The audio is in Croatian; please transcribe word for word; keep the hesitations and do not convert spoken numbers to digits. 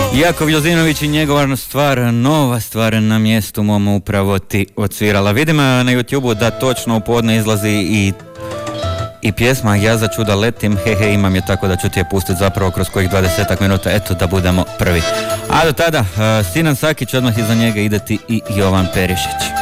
Jakov Jozinović i njegova stvar, nova stvar na mjestu mom upravo ti odsvirala. Vidim na YouTubeu da točno u podne izlazi i i pjesma Ja za čuda letim, hehe, imam je, tako da ću ti je pustiti zapravo kroz kojih dvadesetak minuta, eto da budemo prvi. A do tada, uh, Sinan Sakić, odmah iza njega ide ti i Jovan Perišić.